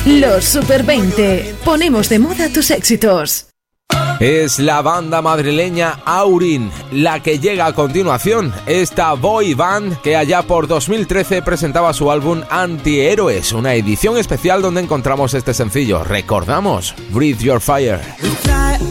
Los Super 20. Ponemos de moda tus éxitos. Es la banda madrileña Aurin la que llega a continuación, esta boy band que allá por 2013 presentaba su álbum Antihéroes, una edición especial donde encontramos este sencillo. Recordamos, Breathe Your Fire. We fly